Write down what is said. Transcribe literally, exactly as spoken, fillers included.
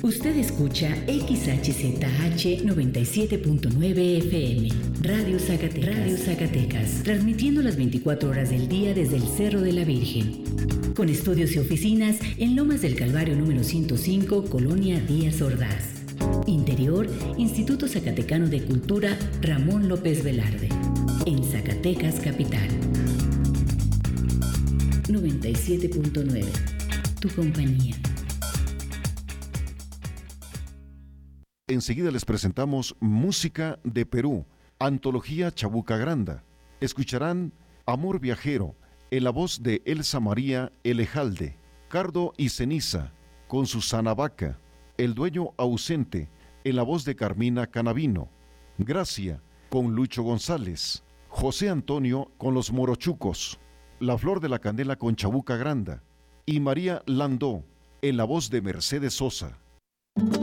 Usted escucha X H Z H noventa y siete punto nueve F M, Radio Zacatecas, Radio Zacatecas, transmitiendo las veinticuatro horas del día desde el Cerro de la Virgen. Con estudios y oficinas en Lomas del Calvario número ciento cinco, Colonia Díaz Ordaz. Interior, Instituto Zacatecano de Cultura Ramón López Velarde. En Zacatecas Capital. noventa y siete punto nueve. Tu compañía. Enseguida les presentamos Música de Perú, Antología Chabuca Granda. Escucharán Amor Viajero, en la voz de Elsa María Elejalde, Cardo y Ceniza, con Susana Vaca, El Dueño Ausente, en la voz de Carmina Canavino, Gracia, con Lucho González, José Antonio con Los Morochucos, La Flor de la Candela con Chabuca Granda, y María Landó, en la voz de Mercedes Sosa.